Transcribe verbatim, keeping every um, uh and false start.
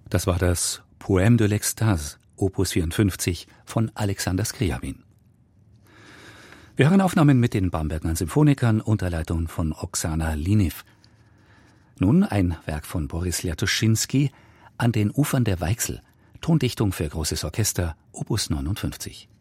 Das war das Poème de l'Extase, Opus vierundfünfzig von Alexander Scriabin. Wir hören Aufnahmen mit den Bamberger Symphonikern unter Leitung von Oksana Liniw. Nun ein Werk von Boris Liatuszynski, An den Ufern der Weichsel, Tondichtung für großes Orchester, Opus neunundfünfzig.